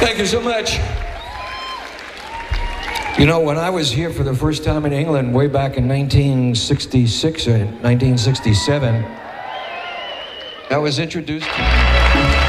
Thank you so much. You know, when I was here for the first time in England way back in 1966 or 1967, I was introduced to